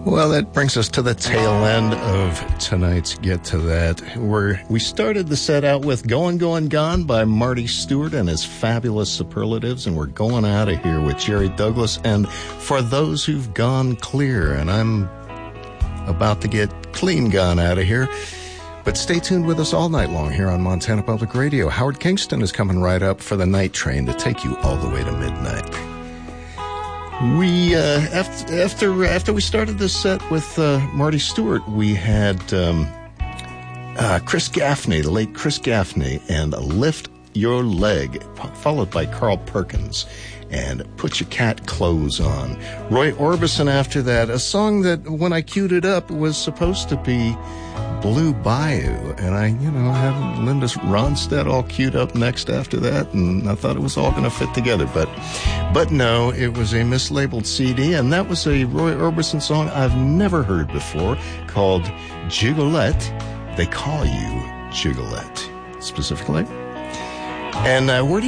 Well, that brings us to the tail end of tonight's Get to That, where we started the set out with Going, Going, Gone by Marty Stuart and his fabulous superlatives, and we're going out of here with Jerry Douglas and For Those Who've Gone Clear, and I'm about to get clean gone out of here. But stay tuned with us all night long here on Montana Public Radio. Howard Kingston is coming right up for the night train to take you all the way to midnight. We after we started this set with Marty Stuart, we had Chris Gaffney, the late Chris Gaffney, and Lift Your Leg, followed by Carl Perkins and Put Your Cat Clothes On. Roy Orbison after that, a song that when I queued it up was supposed to be Blue Bayou, and I had Linda Ronstadt all queued up next after that, and I thought it was all going to fit together, but no, it was a mislabeled CD, and that was a Roy Orbison song I've never heard before called Gigolette. They Call You Gigolette, specifically. And where do